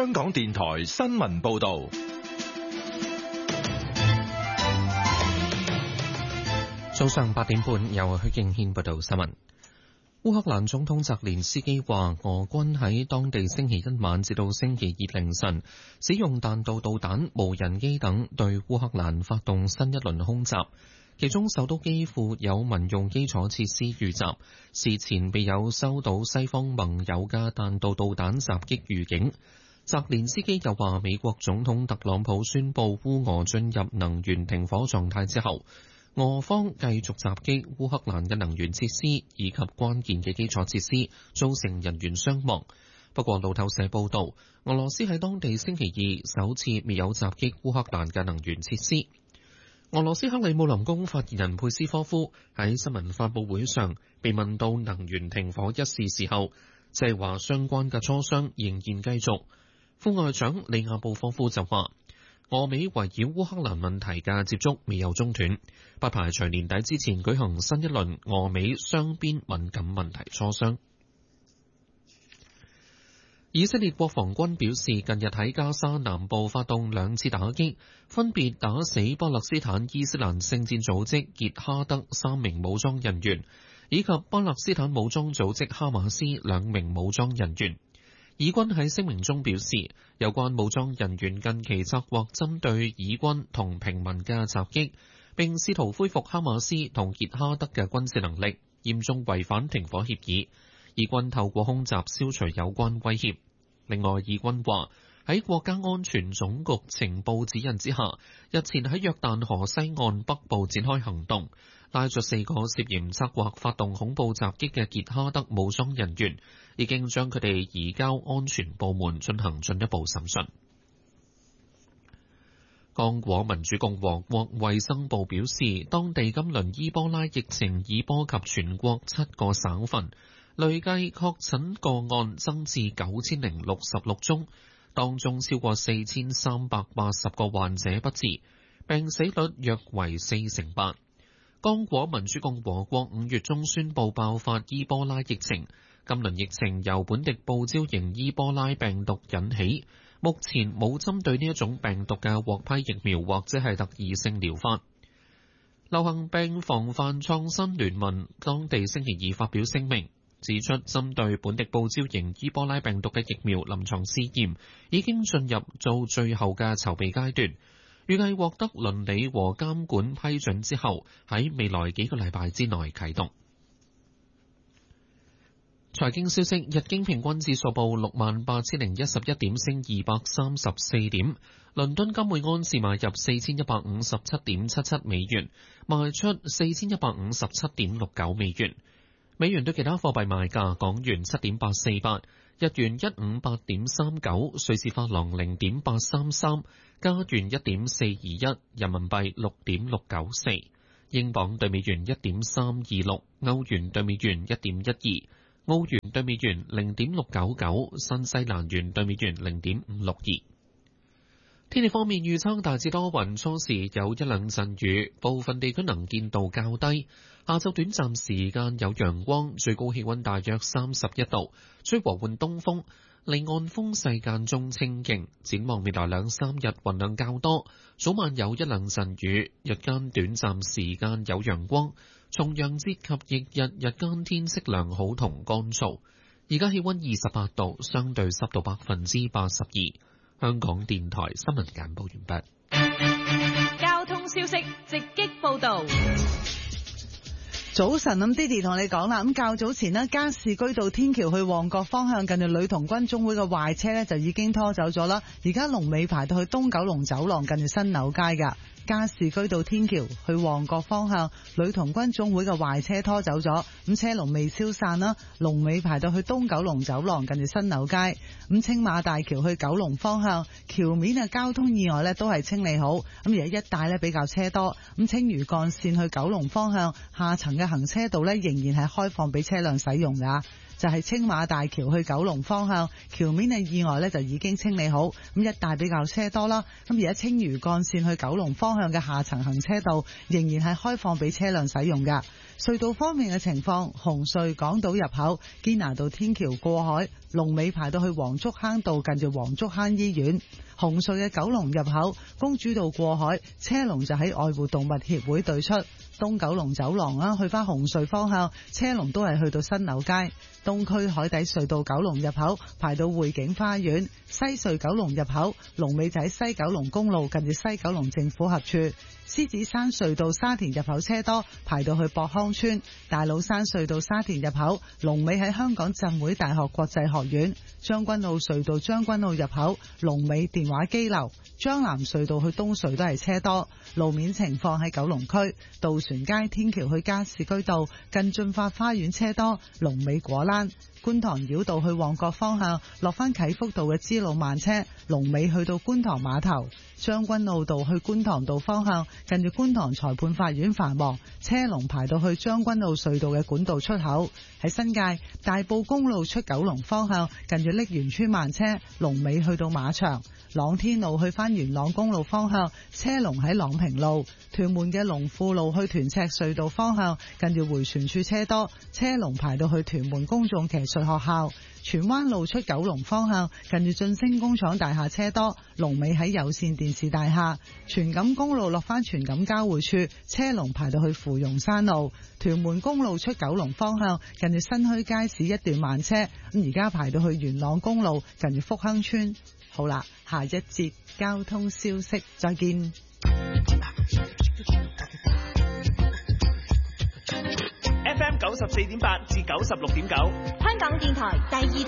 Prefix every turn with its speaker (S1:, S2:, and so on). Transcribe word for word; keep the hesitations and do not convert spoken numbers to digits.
S1: 香港電台新聞報道。
S2: 早上八點半，由許敬軒報道新聞。烏克蘭總統澤連斯基話，俄軍喺當地星期一晚至到星期二凌晨，使用彈道導彈、無人機等對烏克蘭發動新一輪空襲。其中首都基輔有民用基礎設施遇襲，事前未有收到西方盟友嘅彈道導彈襲擊預警。澤連斯基又話，美國總統特朗普宣布烏俄進入能源停火狀態之後，俄方繼續襲擊烏克蘭嘅能源設施以及關鍵嘅基礎設施，造成人員傷亡。不過路透社報道，俄羅斯喺當地星期二首次未有襲擊烏克蘭嘅能源設施。俄羅斯克里姆林宮發言人佩斯科夫喺新聞發佈會上被問到能源停火一事時候，即係話相關嘅磋商仍然繼續。副外長利亞布科夫就話，俄美圍繞烏克蘭問題嘅接觸未有中斷，不排除年底之前舉行新一輪俄美雙邊敏感問題磋商。以色列國防軍表示，近日喺加沙南部發動兩次打擊，分別打死巴勒斯坦伊斯蘭聖戰組織傑哈德三名武裝人員，以及巴勒斯坦武裝組織哈馬斯兩名武裝人員。以軍喺聲明中表示，有關武裝人員近期策劃針對以軍同平民嘅襲擊，並試圖恢復哈馬斯同傑哈德嘅軍事能力，嚴重違反停火協議。以軍透過空襲消除有關威脅。另外，以軍話喺國家安全總局情報指引之下，日前喺約旦河西岸北部展開行動，拉咗四個涉嫌策劃發動恐怖襲擊嘅傑哈德武裝人員，已經將佢哋移交安全部門進行進一步審訊。剛果民主共和國衛生部表示，當地今輪伊波拉疫情已波及全國七個省份，累計確診個案增至九千零六十六宗，當中超過四千三百八十個患者不治，病死率約為四成八。剛果民主共和國五月中宣布爆發伊波拉疫情，今輪疫情由本地報招型伊波拉病毒引起，目前冇針對呢一種病毒嘅獲批疫苗或者係特異性療法。流行病防範創新聯盟當地星期二發表聲明，指出針對本地報招型伊波拉病毒嘅疫苗臨床試驗已經進入做最後嘅籌備階段，預計獲得倫理和監管批准之後，喺未來幾個禮拜之內啟動。財經消息，日經平均指數報六萬八千零一十一點，升二百三十四點。倫敦金每安士買入四千一百五十七點七七美元，賣出四千一百五十七點六九美元。美元對其他貨幣賣價，港元七點八四八，日元一五八點三九，瑞士法郎零點八三三，加元一點四二一，人民幣六點六九四，英鎊對美元一點三二六，歐元對美元一點一二，澳元對美元零點六九九，新西蘭元對美元零點五六二。天氣方面預測大致多雲，初時有一兩陣雨，部分地區能見度較低。下晝短暫時間有陽光，最高氣溫大約三十一度，吹和緩東風，離岸風勢間中清勁。展望未來兩三日雲量較多，早晚有一兩陣雨，日間短暫時間有陽光。重陽節及翌日日間天色良好同乾燥。而家氣溫二十八度，相對濕度百分之八十二。香港電台新聞簡報完畢。
S3: 交通消息直擊報道。
S4: 早晨，咁 Didi 同你講啦，咁較早前呢，加士居道天橋去旺角方向，近住女童軍總會嘅壞車呢，就已經拖走咗啦。而家龍尾排到去東九龍走廊，近住新柳街噶。加士居道天橋去旺角方向，女童軍總會嘅壞車拖走咗，咁車龍未消散啦，龍尾排到去東九龍走廊近住新柳街。咁青馬大橋去九龍方向，橋面嘅交通意外呢都係清理好，咁而家一帶呢比較車多，咁青嶼幹線去九龍方向下層嘅行車道呢仍然係開放俾車輛使用噶。就係青馬大橋去九龍方向，橋面嘅意外呢就已經清理好，咁一帶比較車多啦。咁而家青嶼幹線去九龍方向嘅下層行車道仍然係開放俾車輛使用噶。 隧道方面嘅情況，紅隧港島入口堅拿道天橋過海，龍尾排到去黃竹坑道近住黃竹坑醫院。紅隧嘅九龍入口公主道過海，車龍就喺愛護動物協會對出。東九龍走廊啦，去翻紅隧方向，車龍都係去到新樓街。東區海底隧道九龍入口排到匯景花園，西隧九龍入口龍尾就喺西九龍公路近住西九龍政府合處。獅子山隧道沙田入口車多，排到去博康村。大老山隧道沙田入口龍尾喺香港浸會大學國際學院。將軍澳隧道將軍澳入口龍尾電話機樓。將南隧道去東隧都係車多。路面情況喺九龍區渡船街天橋去加士居道近駿發花園車多，龍尾果欄。觀塘繞道去旺角方向落翻啟福道嘅支路慢車，龍尾去到觀塘碼頭。將軍澳道去觀塘道方向近住觀塘裁判法院繁忙，車龍排到去將軍澳隧道嘅管道出口。喺新界大埔公路出九龍方向近住瀝源村慢車，龍尾去到馬場。朗天路去翻元朗公路方向，車龍喺朗平路。屯門嘅龍富路去屯赤隧道方向近住迴旋處車多，車龍排到去屯門公眾騎術學校。荃灣路出九龍方向近住晉升工廠大廈車多，龍尾喺有線電視大廈。荃錦公路落翻荃錦交匯處，車龍排到去芙蓉山路。屯門公路出九龍方向近住新墟街市一段慢車，咁而家排到去元朗公路近住福亨村。好啦，下一節交通消息再見。
S5: F M 九十四點八至九十六點九，
S3: 香港電台第二